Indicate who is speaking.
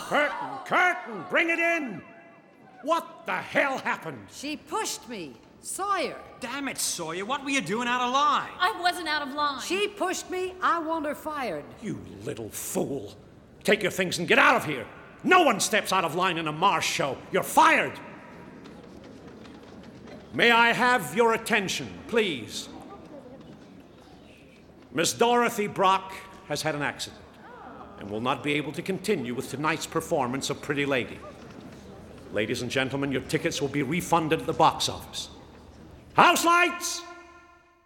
Speaker 1: Curtain, bring it in! What the hell happened?
Speaker 2: She pushed me. Sawyer.
Speaker 3: Damn it, Sawyer, what were you doing out of line?
Speaker 4: I wasn't out of line.
Speaker 2: She pushed me. I want her fired.
Speaker 1: You little fool. Take your things and get out of here. No one steps out of line in a Marsh show. You're fired. May I have your attention, please? Miss Dorothy Brock has had an accident and will not be able to continue with tonight's performance of Pretty Lady. Ladies and gentlemen, your tickets will be refunded at the box office. House lights!